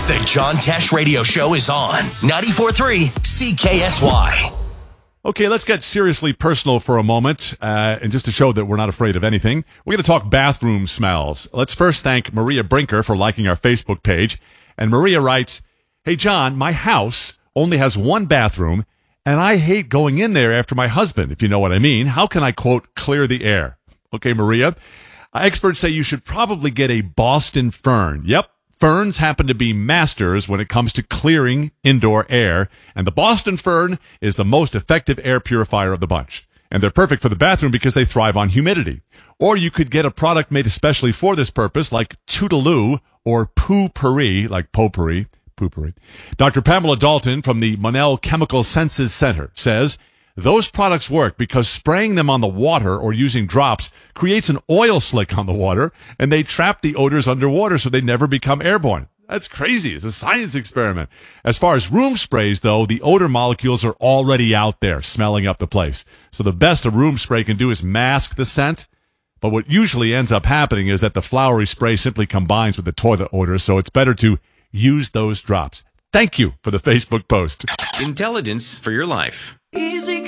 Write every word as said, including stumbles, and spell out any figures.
The John Tesh Radio Show is on ninety-four point three C K S Y. Okay, let's get seriously personal for a moment, uh, and just to show that we're not afraid of anything, we're going to talk bathroom smells. Let's first thank Maria Brinker for liking our Facebook page. And Maria writes, "Hey, John, my house only has one bathroom, and I hate going in there after my husband, if you know what I mean. How can I, quote, clear the air?" Okay, Maria, experts say you should probably get a Boston fern. Yep. Ferns happen to be masters when it comes to clearing indoor air, and the Boston fern is the most effective air purifier of the bunch. And they're perfect for the bathroom because they thrive on humidity. Or you could get a product made especially for this purpose, like Toodaloo or Poo-Pourri, like Potpourri, Poo-Pourri. Doctor Pamela Dalton from the Monell Chemical Senses Center says, those products work because spraying them on the water or using drops creates an oil slick on the water, and they trap the odors underwater so they never become airborne. That's crazy. It's a science experiment. As far as room sprays, though, the odor molecules are already out there smelling up the place. So the best a room spray can do is mask the scent. But what usually ends up happening is that the flowery spray simply combines with the toilet odor, so it's better to use those drops. Thank you for the Facebook post. Intelligence for your life. Easy